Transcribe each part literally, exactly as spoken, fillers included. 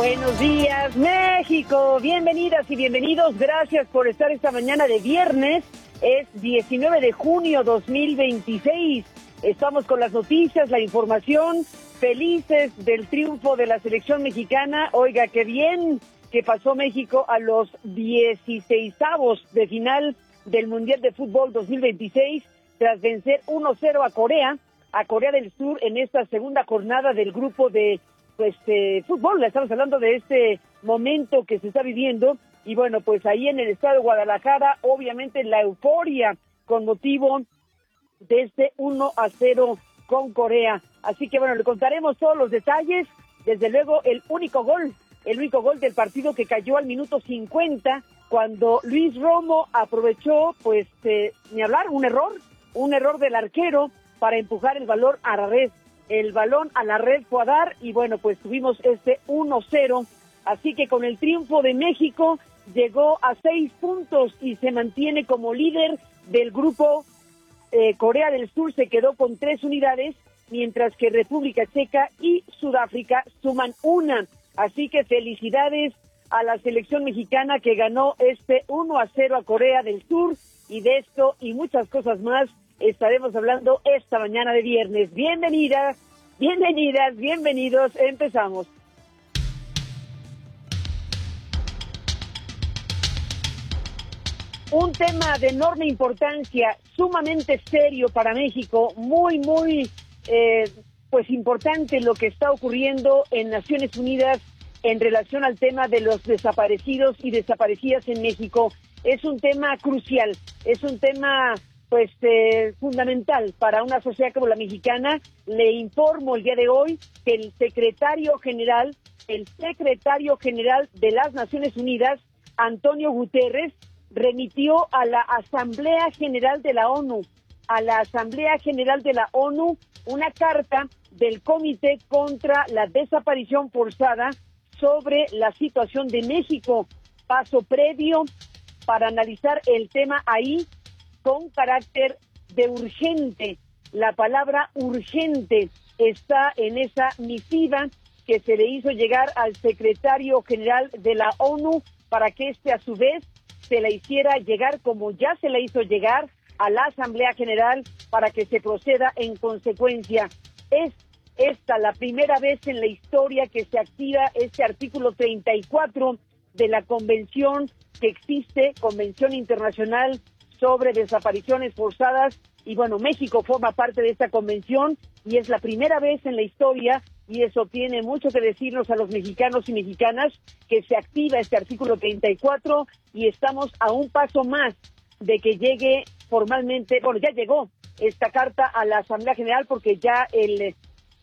Buenos días, México. Bienvenidas y bienvenidos. Gracias por estar esta mañana de viernes. Es diecinueve de junio dos mil veintiséis. Estamos con las noticias, la información. Felices del triunfo de la selección mexicana. Oiga, qué bien que pasó México a los dieciseisavos de final del Mundial de Fútbol dos mil veintiséis tras vencer uno cero a Corea, a Corea del Sur en esta segunda jornada del grupo de pues eh, fútbol. Estamos hablando de este momento que se está viviendo y bueno, pues ahí en el estado de Guadalajara, obviamente la euforia con motivo de este uno a cero con Corea. Así que bueno, le contaremos todos los detalles. Desde luego el único gol, el único gol del partido que cayó al minuto cincuenta cuando Luis Romo aprovechó, pues eh, ni hablar, un error, un error del arquero para empujar el balón a la red. El balón a la red fue a dar y bueno, pues tuvimos este uno cero. Así que con el triunfo de México llegó a seis puntos y se mantiene como líder del grupo. Eh, Corea del Sur se quedó con tres unidades, mientras que República Checa y Sudáfrica suman una. Así que felicidades a la selección mexicana que ganó este uno a cero a Corea del Sur, y de esto y muchas cosas más estaremos hablando esta mañana de viernes. Bienvenidas, bienvenidas, bienvenidos, empezamos. Un tema de enorme importancia, sumamente serio para México, muy, muy, eh, pues importante lo que está ocurriendo en Naciones Unidas en relación al tema de los desaparecidos y desaparecidas en México. Es un tema crucial, es un tema pues eh, fundamental para una sociedad como la mexicana. Le informo el día de hoy que el secretario general, el secretario general de las Naciones Unidas, Antonio Guterres, remitió a la Asamblea General de la ONU, a la Asamblea General de la ONU, una carta del Comité contra la Desaparición Forzada sobre la situación de México. Paso previo para analizar el tema ahí con carácter de urgente. La palabra urgente está en esa misiva que se le hizo llegar al secretario general de la ONU para que éste a su vez se la hiciera llegar, como ya se la hizo llegar a la Asamblea General, para que se proceda en consecuencia. Es esta la primera vez en la historia que se activa este artículo treinta y cuatro de la convención que existe, Convención Internacional sobre Desapariciones Forzadas, y bueno, México forma parte de esta convención y es la primera vez en la historia, y eso tiene mucho que decirnos a los mexicanos y mexicanas, que se activa este artículo treinta y cuatro y estamos a un paso más de que llegue formalmente, bueno, ya llegó esta carta a la Asamblea General, porque ya el,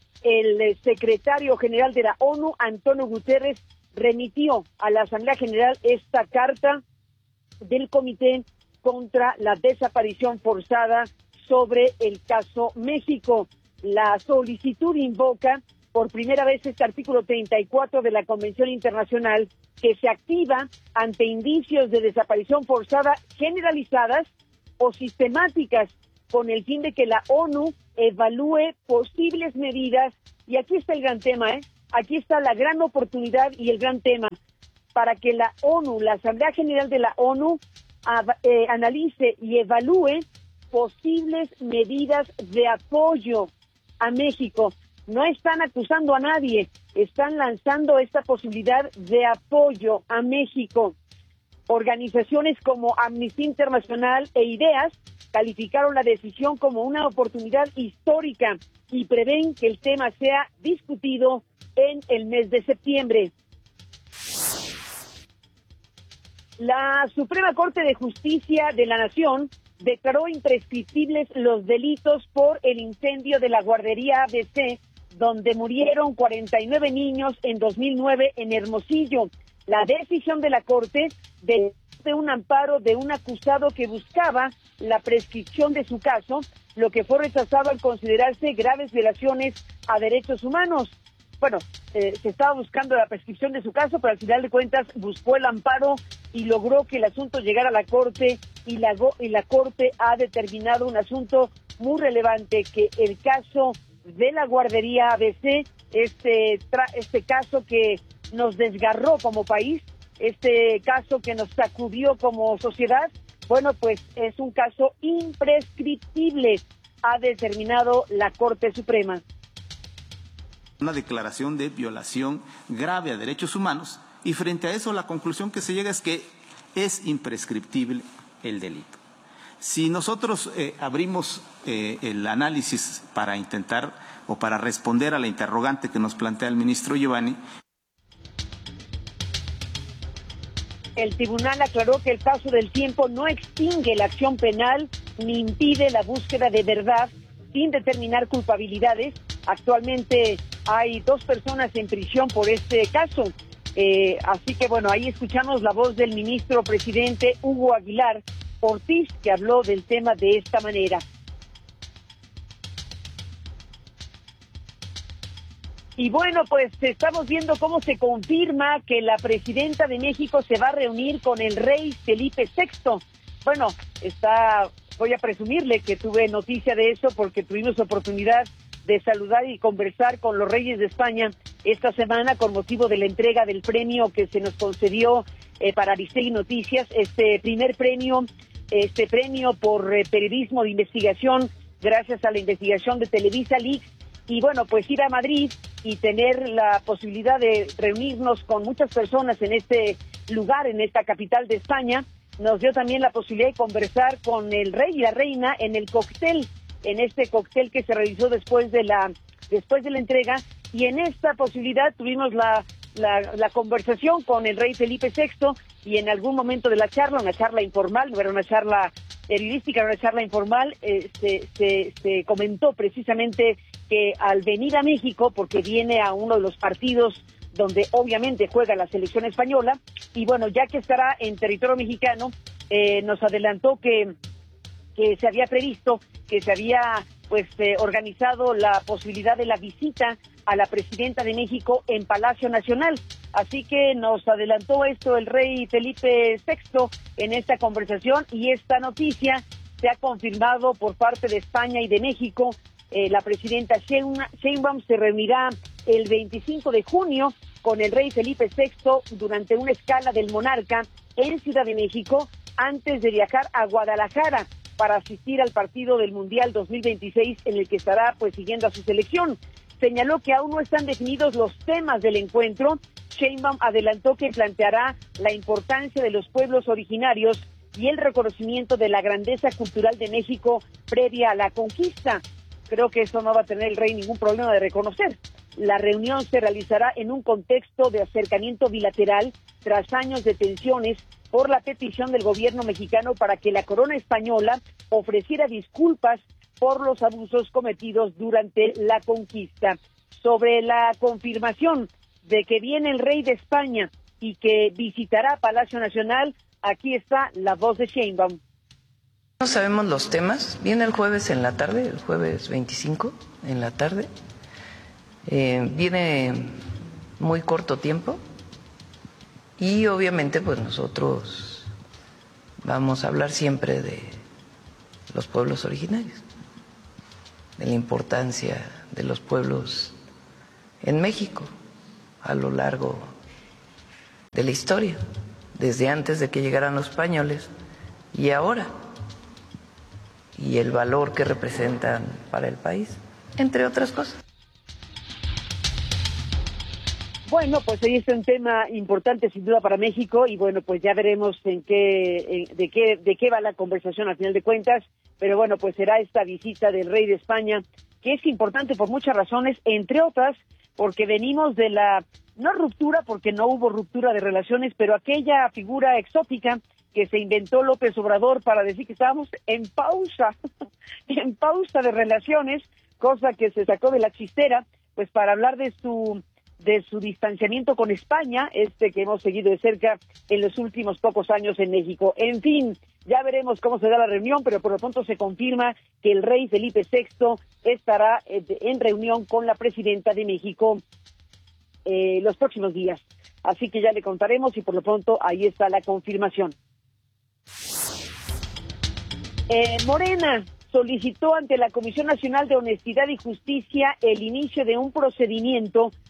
el secretario general de la ONU, Antonio Guterres, remitió a la Asamblea General esta carta del Comité contra la Desaparición Forzada sobre el caso México. La solicitud invoca por primera vez este artículo treinta y cuatro de la Convención Internacional, que se activa ante indicios de desaparición forzada generalizadas o sistemáticas, con el fin de que la ONU evalúe posibles medidas. Y aquí está el gran tema, ¿eh? Aquí está la gran oportunidad y el gran tema, para que la ONU, la Asamblea General de la ONU, eh, analice y evalúe posibles medidas de apoyo a México. No están acusando a nadie, están lanzando esta posibilidad de apoyo a México. Organizaciones como Amnistía Internacional e IDEAS calificaron la decisión como una oportunidad histórica y prevén que el tema sea discutido en el mes de septiembre. La Suprema Corte de Justicia de la Nación declaró imprescriptibles los delitos por el incendio de la guardería A B C, donde murieron cuarenta y nueve niños en dos mil nueve en Hermosillo. La decisión de la Corte de un amparo de un acusado que buscaba la prescripción de su caso, lo que fue rechazado al considerarse graves violaciones a derechos humanos. Bueno, eh, se estaba buscando la prescripción de su caso, pero al final de cuentas buscó el amparo y logró que el asunto llegara a la Corte, y la, y la Corte ha determinado un asunto muy relevante, que el caso de la guardería A B C, este, tra, este caso que nos desgarró como país, este caso que nos sacudió como sociedad, bueno, pues es un caso imprescriptible, ha determinado la Corte Suprema. Una declaración de violación grave a derechos humanos, y frente a eso la conclusión que se llega es que es imprescriptible el delito. Si nosotros eh, abrimos eh, el análisis para intentar o para responder a la interrogante que nos plantea el ministro Giovanni, el tribunal aclaró que el paso del tiempo no extingue la acción penal ni impide la búsqueda de verdad sin determinar culpabilidades. Actualmente hay dos personas en prisión por este caso. Eh, así que bueno, ahí escuchamos la voz del ministro presidente Hugo Aguilar Ortiz, que habló del tema de esta manera. Y bueno, pues estamos viendo cómo se confirma que la presidenta de México se va a reunir con el rey Felipe sexto. Bueno, está, voy a presumirle que tuve noticia de eso porque tuvimos oportunidad de saludar y conversar con los reyes de España esta semana con motivo de la entrega del premio que se nos concedió eh, para Aristegui Noticias, este primer premio, este premio por eh, periodismo de investigación gracias a la investigación de Televisa Leaks. Y bueno, pues ir a Madrid y tener la posibilidad de reunirnos con muchas personas en este lugar, en esta capital de España, nos dio también la posibilidad de conversar con el rey y la reina en el cóctel, en este cóctel que se realizó después de la después de la entrega, y en esta posibilidad tuvimos la, la, la conversación con el rey Felipe sexto, y en algún momento de la charla, una charla informal, no era una charla periodística, era una charla informal, eh, se, se, se comentó precisamente que al venir a México, porque viene a uno de los partidos donde obviamente juega la selección española, y bueno, ya que estará en territorio mexicano, eh, nos adelantó que, que se había previsto, que se había pues eh, organizado la posibilidad de la visita a la presidenta de México en Palacio Nacional. Así que nos adelantó esto el rey Felipe sexto en esta conversación, y esta noticia se ha confirmado por parte de España y de México. Eh, la presidenta Sheinbaum se reunirá el veinticinco de junio con el rey Felipe sexto durante una escala del monarca en Ciudad de México antes de viajar a Guadalajara para asistir al partido del Mundial dos mil veintiséis en el que estará pues siguiendo a su selección. Señaló que aún no están definidos los temas del encuentro. Sheinbaum adelantó que planteará la importancia de los pueblos originarios y el reconocimiento de la grandeza cultural de México previa a la conquista. Creo que eso no va a tener el rey ningún problema de reconocer. La reunión se realizará en un contexto de acercamiento bilateral tras años de tensiones por la petición del gobierno mexicano para que la corona española ofreciera disculpas por los abusos cometidos durante la conquista. Sobre la confirmación de que viene el rey de España y que visitará Palacio Nacional, aquí está la voz de Sheinbaum. No sabemos los temas. Viene el jueves en la tarde, el jueves veinticinco en la tarde. Eh, viene muy corto tiempo y obviamente pues nosotros vamos a hablar siempre de los pueblos originarios, de la importancia de los pueblos en México a lo largo de la historia, desde antes de que llegaran los españoles y ahora, y el valor que representan para el país, entre otras cosas. Bueno, pues ahí está un tema importante sin duda para México, y bueno, pues ya veremos en qué, en, de qué, de qué va la conversación al final de cuentas, pero bueno, pues será esta visita del rey de España, que es importante por muchas razones, entre otras, porque venimos de la, no ruptura, porque no hubo ruptura de relaciones, pero aquella figura exótica que se inventó López Obrador para decir que estábamos en pausa, en pausa de relaciones, cosa que se sacó de la chistera, pues para hablar de su de su distanciamiento con España, este que hemos seguido de cerca en los últimos pocos años en México. En fin, ya veremos cómo se da la reunión, pero por lo pronto se confirma que el rey Felipe sexto estará en reunión con la presidenta de México eh, los próximos días. Así que ya le contaremos, y por lo pronto ahí está la confirmación. Eh, Morena solicitó ante la Comisión Nacional de Honestidad y Justicia el inicio de un procedimiento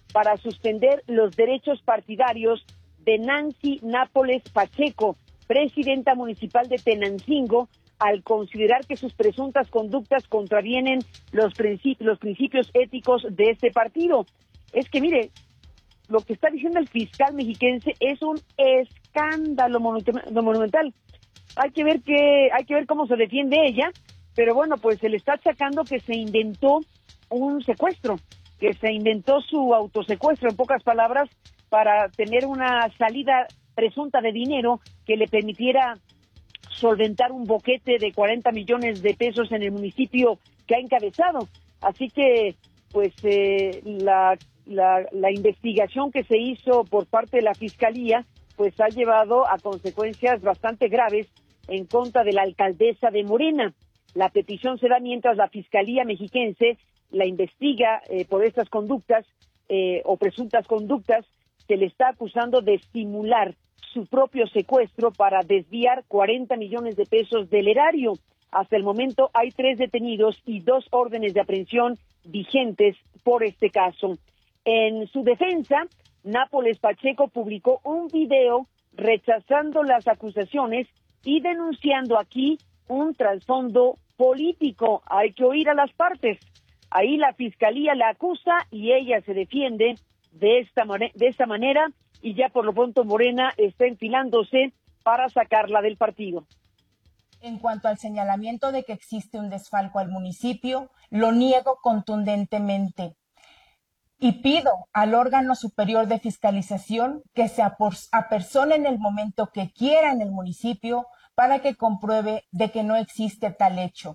para suspender los derechos partidarios de Nancy Nápoles Pacheco, presidenta municipal de Tenancingo, al considerar que sus presuntas conductas contravienen los principios, los principios éticos de este partido. Es que, mire, lo que está diciendo el fiscal mexiquense es un escándalo monumental. Hay que ver que, hay que ver cómo se defiende ella, pero bueno, pues se le está achacando que se inventó un secuestro, que se inventó su autosecuestro, en pocas palabras, para tener una salida presunta de dinero que le permitiera solventar un boquete de cuarenta millones de pesos en el municipio que ha encabezado. Así que, pues, eh, la, la, la investigación que se hizo por parte de la Fiscalía, pues ha llevado a consecuencias bastante graves en contra de la alcaldesa de Morena. La petición se da mientras la Fiscalía mexiquense la investiga eh, por estas conductas eh, o presuntas conductas. Se le está acusando de simular su propio secuestro para desviar cuarenta millones de pesos del erario. Hasta el momento hay tres detenidos y dos órdenes de aprehensión vigentes por este caso. En su defensa, Nápoles Pacheco publicó un video rechazando las acusaciones y denunciando aquí un trasfondo político. Hay que oír a las partes. Ahí la Fiscalía la acusa y ella se defiende de esta, de esta manera, y ya por lo pronto Morena está enfilándose para sacarla del partido. En cuanto al señalamiento de que existe un desfalco al municipio, lo niego contundentemente y pido al órgano superior de fiscalización que se apersone en el momento que quiera en el municipio para que compruebe de que no existe tal hecho.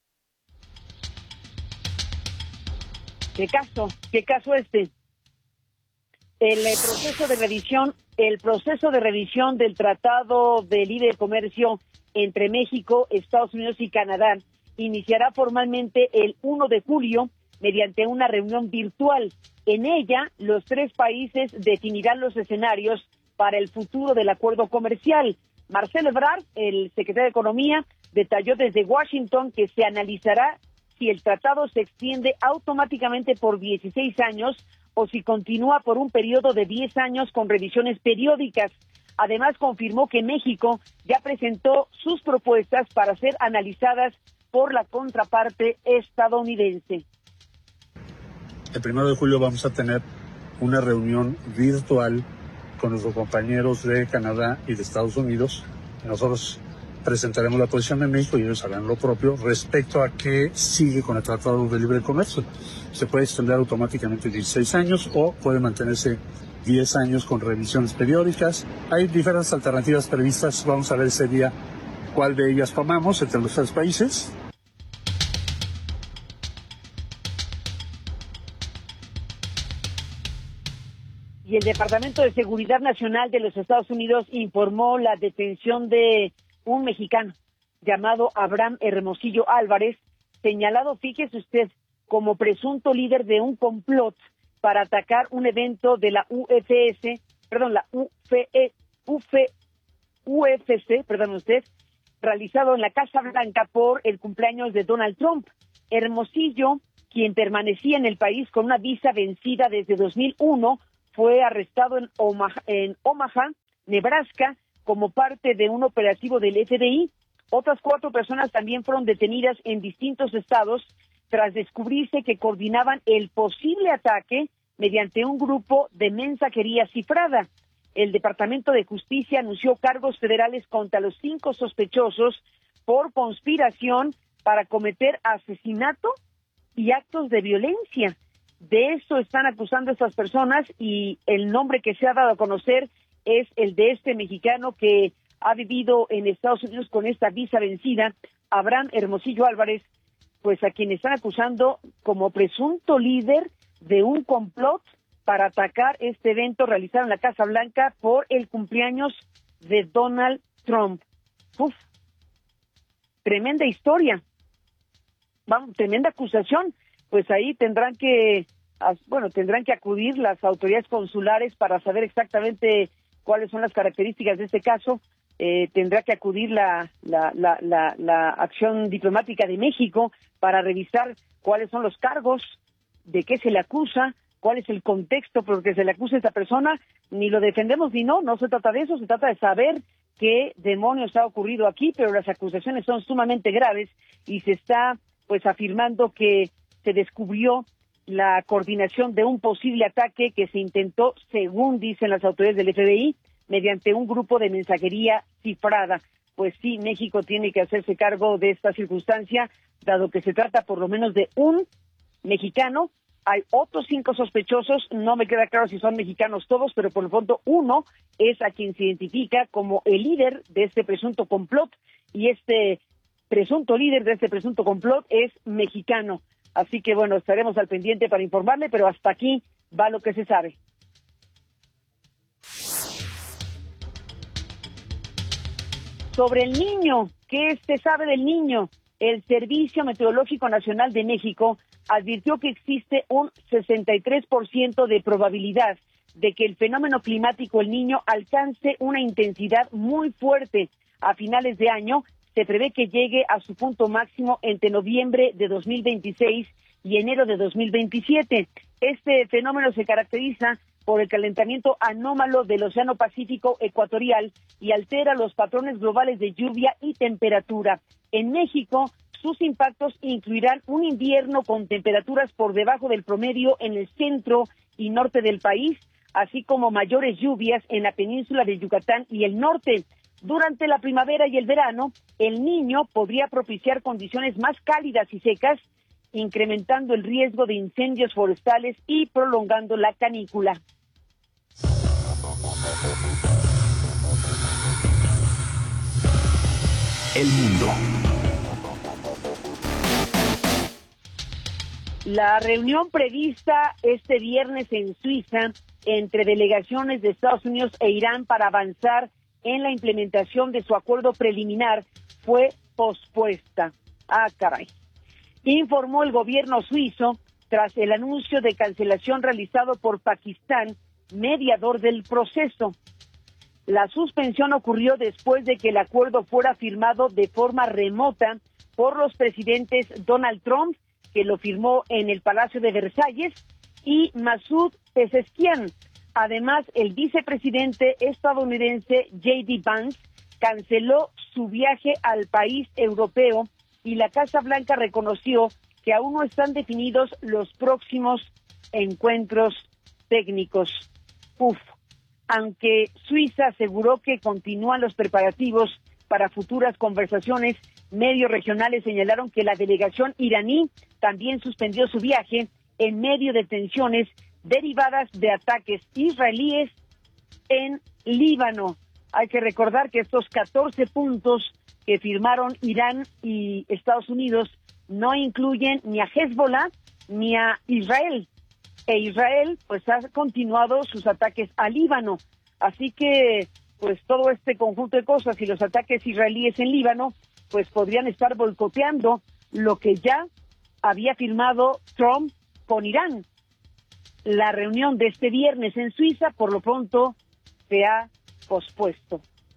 ¿Qué caso? ¿Qué caso este? El proceso de revisión, el proceso de revisión del Tratado de Libre Comercio entre México, Estados Unidos y Canadá iniciará formalmente el primero de julio mediante una reunión virtual. En ella, los tres países definirán los escenarios para el futuro del acuerdo comercial. Marcelo Ebrard, el secretario de Economía, detalló desde Washington que se analizará si el tratado se extiende automáticamente por dieciséis años o si continúa por un periodo de diez años con revisiones periódicas. Además, confirmó que México ya presentó sus propuestas para ser analizadas por la contraparte estadounidense. El primero de julio vamos a tener una reunión virtual con nuestros compañeros de Canadá y de Estados Unidos. Nosotros presentaremos la posición de México y ellos harán lo propio respecto a qué sigue con el Tratado de Libre Comercio. Se puede extender automáticamente dieciséis años o puede mantenerse diez años con revisiones periódicas. Hay diferentes alternativas previstas. Vamos a ver ese día cuál de ellas tomamos entre los tres países. Y el Departamento de Seguridad Nacional de los Estados Unidos informó la detención de un mexicano llamado Abraham Hermosillo Álvarez, señalado, fíjese usted, como presunto líder de un complot para atacar un evento de la U F S, perdón, la U F E, U F, U F C, perdón usted, realizado en la Casa Blanca por el cumpleaños de Donald Trump. Hermosillo, quien permanecía en el país con una visa vencida desde dos mil uno, fue arrestado en Omaha, en Omaha, Nebraska, como parte de un operativo del F B I. Otras cuatro personas también fueron detenidas en distintos estados tras descubrirse que coordinaban el posible ataque mediante un grupo de mensajería cifrada. El Departamento de Justicia anunció cargos federales contra los cinco sospechosos por conspiración para cometer asesinato y actos de violencia. De eso están acusando a estas personas y el nombre que se ha dado a conocer es el de este mexicano que ha vivido en Estados Unidos con esta visa vencida, Abraham Hermosillo Álvarez, pues a quien están acusando como presunto líder de un complot para atacar este evento realizado en la Casa Blanca por el cumpleaños de Donald Trump. Uf, tremenda historia, vamos, tremenda acusación. Pues ahí tendrán que, bueno, tendrán que acudir las autoridades consulares para saber exactamente cuáles son las características de este caso. Eh, tendrá que acudir la, la, la, la, la acción diplomática de México para revisar cuáles son los cargos, de qué se le acusa, cuál es el contexto por el que se le acusa a esta persona, ni lo defendemos ni no, no se trata de eso, se trata de saber qué demonios ha ocurrido aquí, pero las acusaciones son sumamente graves y se está pues afirmando que se descubrió la coordinación de un posible ataque que se intentó, según dicen las autoridades del F B I, mediante un grupo de mensajería cifrada. Pues sí, México tiene que hacerse cargo de esta circunstancia, dado que se trata por lo menos de un mexicano. Hay otros cinco sospechosos, no me queda claro si son mexicanos todos, pero por lo pronto uno es a quien se identifica como el líder de este presunto complot, y este presunto líder de este presunto complot es mexicano. Así que bueno, estaremos al pendiente para informarle, pero hasta aquí va lo que se sabe. Sobre el niño, ¿qué se sabe del niño? El Servicio Meteorológico Nacional de México advirtió que existe un sesenta y tres por ciento de probabilidad de que el fenómeno climático El Niño alcance una intensidad muy fuerte a finales de año. Se prevé que llegue a su punto máximo entre noviembre de dos mil veintiséis y enero de dos mil veintisiete. Este fenómeno se caracteriza por el calentamiento anómalo del Océano Pacífico ecuatorial y altera los patrones globales de lluvia y temperatura. En México, sus impactos incluirán un invierno con temperaturas por debajo del promedio en el centro y norte del país, así como mayores lluvias en la península de Yucatán y el norte. Durante la primavera y el verano, El Niño podría propiciar condiciones más cálidas y secas, incrementando el riesgo de incendios forestales y prolongando la canícula. El mundo. La reunión prevista este viernes en Suiza entre delegaciones de Estados Unidos e Irán para avanzar en la implementación de su acuerdo preliminar fue pospuesta. Ah, caray. Informó el gobierno suizo tras el anuncio de cancelación realizado por Pakistán, mediador del proceso. La suspensión ocurrió después de que el acuerdo fuera firmado de forma remota por los presidentes Donald Trump, que lo firmó en el Palacio de Versalles, y Masoud Pezeshkian. Además, el vicepresidente estadounidense J D Vance canceló su viaje al país europeo y la Casa Blanca reconoció que aún no están definidos los próximos encuentros técnicos. Uf. Aunque Suiza aseguró que continúan los preparativos para futuras conversaciones, medios regionales señalaron que la delegación iraní también suspendió su viaje en medio de tensiones derivadas de ataques israelíes en Líbano. Hay que recordar que estos catorce puntos que firmaron Irán y Estados Unidos no incluyen ni a Hezbollah ni a Israel. E Israel pues ha continuado sus ataques a Líbano. Así que pues todo este conjunto de cosas y los ataques israelíes en Líbano pues podrían estar boicoteando lo que ya había firmado Trump con Irán. La reunión de este viernes en Suiza por lo pronto se ha pospuesto.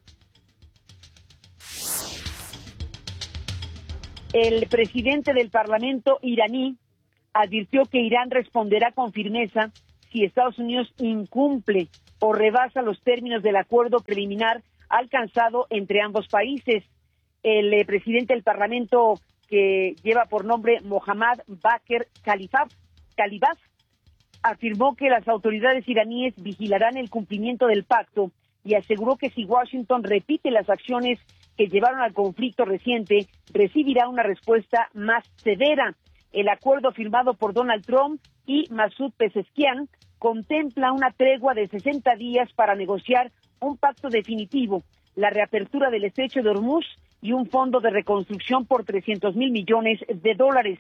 El presidente del Parlamento iraní advirtió que Irán responderá con firmeza si Estados Unidos incumple o rebasa los términos del acuerdo preliminar alcanzado entre ambos países. El eh, presidente del Parlamento, que lleva por nombre Mohammad Bakr Kalibaf, Kalibaf, afirmó que las autoridades iraníes vigilarán el cumplimiento del pacto y aseguró que si Washington repite las acciones que llevaron al conflicto reciente, recibirá una respuesta más severa. El acuerdo firmado por Donald Trump y Masoud Pezeshkian contempla una tregua de sesenta días para negociar un pacto definitivo, la reapertura del estrecho de Hormuz y un fondo de reconstrucción por trescientos mil millones de dólares.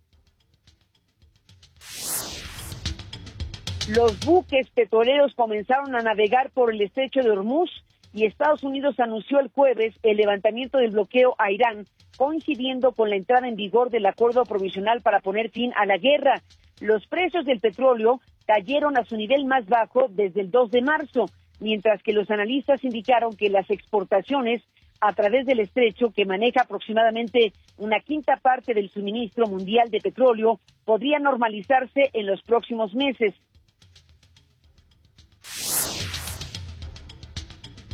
Los buques petroleros comenzaron a navegar por el estrecho de Hormuz y Estados Unidos anunció el jueves el levantamiento del bloqueo a Irán, coincidiendo con la entrada en vigor del acuerdo provisional para poner fin a la guerra. Los precios del petróleo cayeron a su nivel más bajo desde el dos de marzo, mientras que los analistas indicaron que las exportaciones a través del estrecho, que maneja aproximadamente una quinta parte del suministro mundial de petróleo, podrían normalizarse en los próximos meses.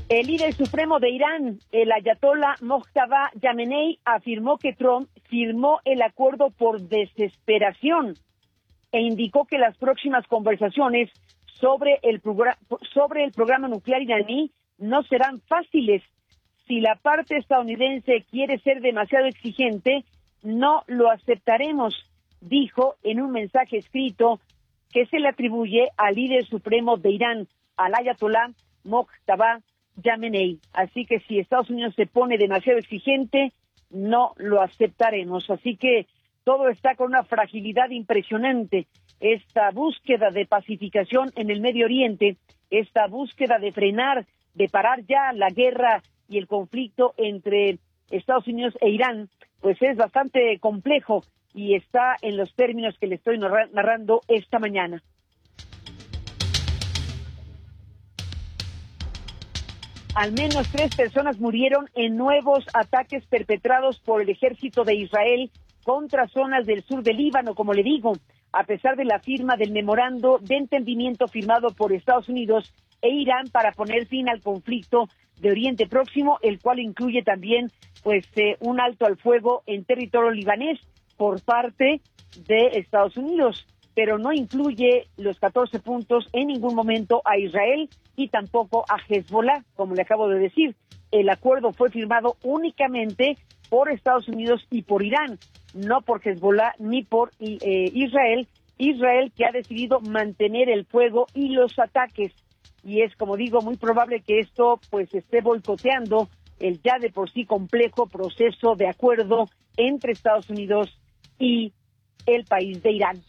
El líder supremo de Irán, el ayatolá Mojtaba Khamenei, afirmó que Trump firmó el acuerdo por desesperación e indicó que las próximas conversaciones sobre el, progr- sobre el programa nuclear iraní no serán fáciles. Si la parte estadounidense quiere ser demasiado exigente, no lo aceptaremos, dijo en un mensaje escrito que se le atribuye al líder supremo de Irán, al ayatolá Mojtaba Khamenei. Así que si Estados Unidos se pone demasiado exigente, no lo aceptaremos. Así que todo está con una fragilidad impresionante. Esta búsqueda de pacificación en el Medio Oriente, esta búsqueda de frenar, de parar ya la guerra y el conflicto entre Estados Unidos e Irán, pues es bastante complejo y está en los términos que le estoy narrando esta mañana. Al menos tres personas murieron en nuevos ataques perpetrados por el ejército de Israel contra zonas del sur del Líbano, como le digo, a pesar de la firma del memorando de entendimiento firmado por Estados Unidos e Irán para poner fin al conflicto de Oriente Próximo, el cual incluye también pues eh, un alto al fuego en territorio libanés por parte de Estados Unidos, pero no incluye los catorce puntos en ningún momento a Israel y tampoco a Hezbollah, como le acabo de decir. El acuerdo fue firmado únicamente por Estados Unidos y por Irán, no por Hezbollah ni por eh, Israel. Israel que ha decidido mantener el fuego y los ataques. Y es, como digo, muy probable que esto pues esté boicoteando el ya de por sí complejo proceso de acuerdo entre Estados Unidos y el país de Irán.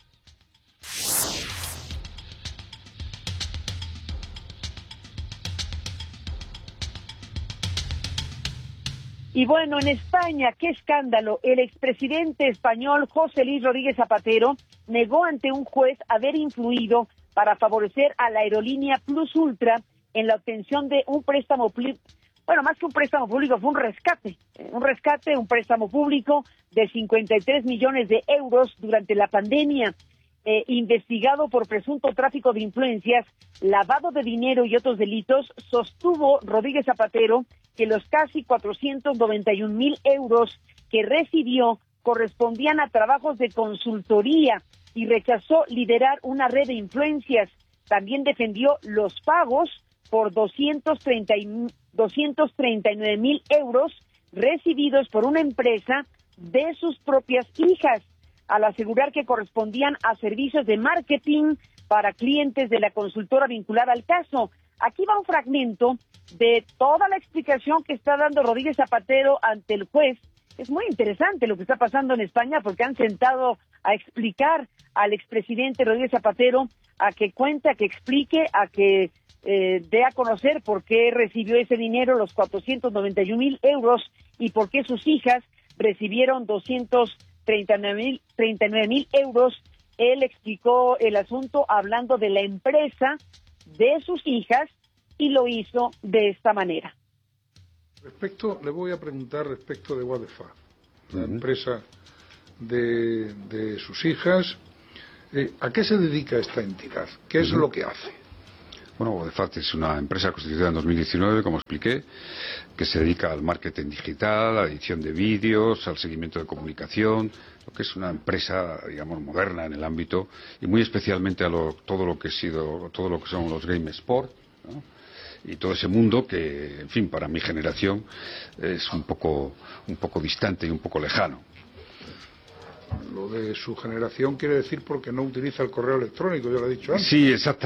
Y bueno, en España, qué escándalo. El expresidente español José Luis Rodríguez Zapatero negó ante un juez haber influido para favorecer a la aerolínea Plus Ultra en la obtención de un préstamo público. Bueno, más que un préstamo público, fue un rescate. Un rescate, un préstamo público de cincuenta y tres millones de euros durante la pandemia. Eh, investigado por presunto tráfico de influencias, lavado de dinero y otros delitos, sostuvo Rodríguez Zapatero que los casi cuatrocientos noventa y un mil euros que recibió correspondían a trabajos de consultoría y rechazó liderar una red de influencias. También defendió los pagos por doscientos treinta y nueve mil euros recibidos por una empresa de sus propias hijas, al asegurar que correspondían a servicios de marketing para clientes de la consultora vinculada al caso. Aquí va un fragmento de toda la explicación que está dando Rodríguez Zapatero ante el juez. Es muy interesante lo que está pasando en España porque han sentado a explicar al expresidente Rodríguez Zapatero a que cuente, a que explique, a que eh, dé a conocer por qué recibió ese dinero, los cuatrocientos noventa y un mil euros, y por qué sus hijas recibieron doscientos treinta y nueve mil euros. Él explicó el asunto hablando de la empresa de sus hijas y lo hizo de esta manera. Respecto, le voy a preguntar respecto de Wadefar, la uh-huh. empresa de, de sus hijas. Eh, ¿A qué se dedica esta entidad? ¿Qué es uh-huh. lo que hace? Bueno, Wadefar es una empresa constituida en dos mil diecinueve, como expliqué, que se dedica al marketing digital, a la edición de vídeos, al seguimiento de comunicación, lo que es una empresa, digamos, moderna en el ámbito y muy especialmente a lo, todo lo que ha sido, todo lo que son los game sport, ¿no? Y todo ese mundo que, en fin, para mi generación es un poco, un poco distante y un poco lejano. Lo de su generación quiere decir porque no utiliza el correo electrónico, ya lo he dicho antes. Sí, exactamente.